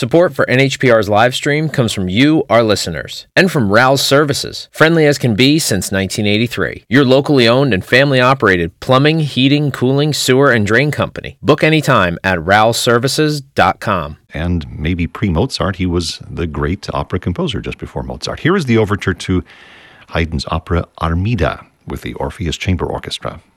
Support for NHPR's live stream comes from you, our listeners, and from Rouse Services, friendly as can be since 1983. Your locally owned and family-operated plumbing, heating, cooling, sewer, and drain company. Book anytime at rouseservices.com. And maybe pre-Mozart, he was the great opera composer just before Mozart. Here is the overture to Haydn's opera Armida with the Orpheus Chamber Orchestra.